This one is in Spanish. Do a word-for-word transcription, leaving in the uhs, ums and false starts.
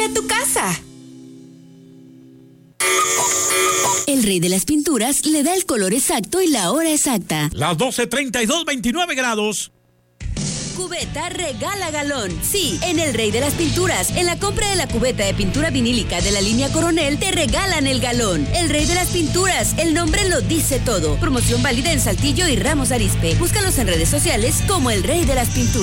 Dale a tu casa. El Rey de las Pinturas le da el color exacto y la hora exacta. Las doce treinta y dos, veintinueve grados. Cubeta regala galón. Sí, en el Rey de las Pinturas, en la compra de la cubeta de pintura vinílica de la línea Coronel, te regalan el galón. El Rey de las Pinturas, el nombre lo dice todo. Promoción válida en Saltillo y Ramos Arizpe. Búscalos en redes sociales como el Rey de las Pinturas.